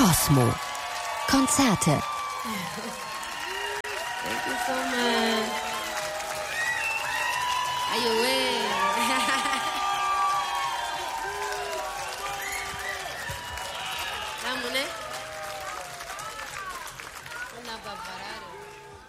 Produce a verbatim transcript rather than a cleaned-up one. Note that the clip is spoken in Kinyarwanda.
Cosmo. Konzerte. Thank you so much. Are you way? Ramune? Una barbarare.